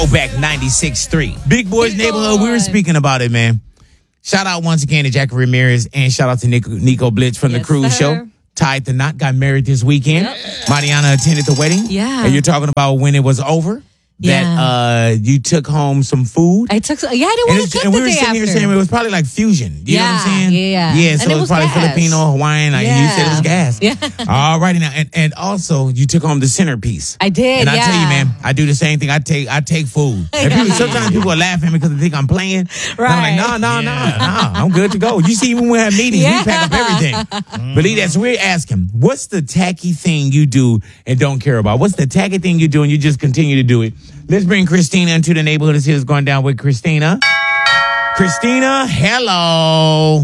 Back 96.3. Big Boys Neighborhood, we were speaking about it, man. Shout out once again to Jackie Ramirez and shout out to Nico Blitz from the Cruise Show. Tied the knot, got married this weekend. Mariana attended the wedding. Yeah. And you're talking about when it was over. That you took home some food. I took I didn't want to cook and we the were day sitting here after. saying it was probably like fusion. You know what I'm saying? Yeah. So And it was probably gas. Filipino, Hawaiian. Like you said it was gas. Yeah. All righty now. And also you took home the centerpiece. I did, And I tell you, man, I do the same thing. I take food. And sometimes people are laughing because they think I'm playing. Right. And I'm like, no, I'm good to go. You see, when we have meetings, we pack up everything. Believe that. So we're asking, what's the tacky thing you do and don't care about? What's the tacky thing you do and you just continue to do it? Let's bring Christina into the neighborhood and see what's going down with Christina. Christina, hello.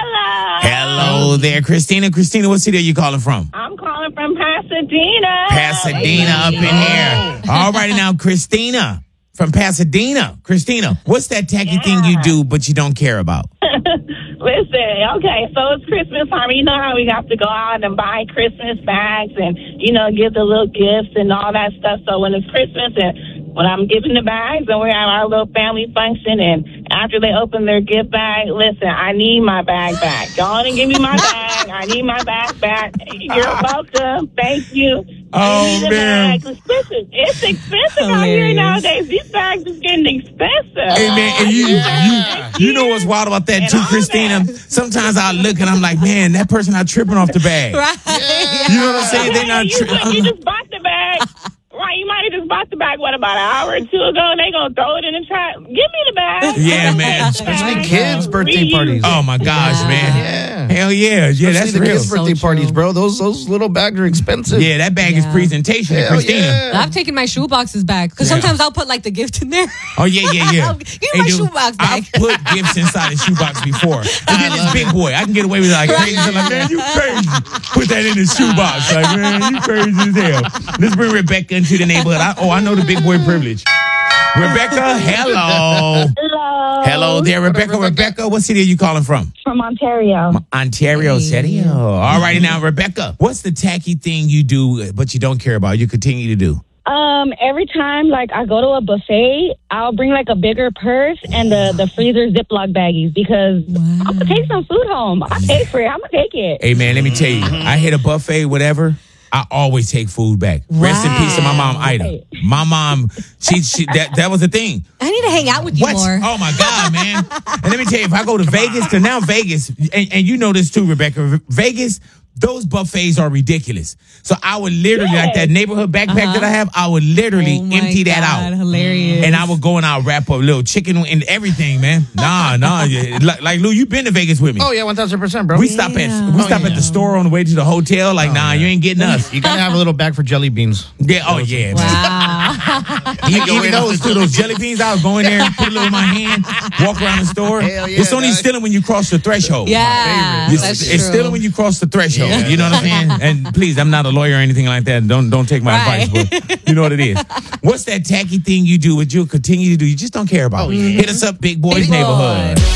Hello there, Christina. Christina, what city are you calling from? I'm calling from Pasadena. Pasadena up in here. All righty now, Christina from Pasadena. Christina, what's that tacky thing you do but you don't care about? Listen, okay, so it's Christmas time. You know how we have to go out and buy Christmas bags and, give the little gifts and all that stuff. So when it's Christmas and when I'm giving the bags and we have our little family function and after they open their gift bag, listen, I need my bag back. Go on and give me my bag. I need my bag back. You're welcome. Thank you. Oh, man. It's expensive out here nowadays. These bags is getting expensive. Hey, man, and you know what's wild about that, too, Christina? Sometimes I look and I'm like, man, that person not tripping off the bag. Right. You know what I'm saying? They're not tripping. You just bought the bag. Right, you might have just bought the bag, about an hour or two ago, and they going to throw it in the trash. Give me the bag. Yeah, man. Especially kids' birthday parties. Oh, my gosh, man. Yeah. Hell yeah. Yeah, that's the real. kids' birthday parties, bro. Those little bags are expensive. Yeah, that bag is presentation, Hell Christina. yeah. I've taken my shoe boxes back because sometimes I'll put the gift in there. Oh, yeah. Give me my shoebox back. I've put gifts inside the shoebox before. And then this big boy, I can get away with crazy. I'm like, man, you crazy. Put that in the shoebox. Like, man, you crazy as hell. Let's bring Rebecca into the neighborhood. I know the big boy privilege. Rebecca, hello. Hello there, Rebecca. Rebecca, what city are you calling from? From Ontario. Ontario City. All righty now, Rebecca, what's the tacky thing you do but you don't care about, you continue to do? Every time, I go to a buffet, I'll bring, a bigger purse and the freezer Ziploc baggies because I'm going to take some food home. I pay for it. I'm going to take it. Hey, man, let me tell you, I hit a buffet, whatever, I always take food back. Rest in peace to my mom, Ida. My mom, she that was the thing. I need to hang out with you more. Oh, my God, man. And let me tell you, if I go to Vegas, because now Vegas, and you know this too, Rebecca, Vegas, those buffets are ridiculous. So I would literally, that neighborhood backpack that I have, I would literally empty that out. Hilarious. And I would go and I'll wrap up little chicken and everything, man. Nah. Like Lou, you been to Vegas with me. Oh, yeah, 1,000%, bro. We stop at the store on the way to the hotel. You ain't getting us. You gotta have a little bag for jelly beans. Yeah, oh, yeah. Wow. Even those jelly beans, I would go in there and put a little in my hand, walk around the store. Hell yeah, it's only stealing when you cross the threshold. Yeah, that's true. It's stealing when you cross the threshold. You know what I'm saying? And please, I'm not a lawyer or anything like that. Don't take my advice, but you know what it is. What's that tacky thing you do, what you'll continue to do, you just don't care about? Hit us up, Big Boys Neighborhood.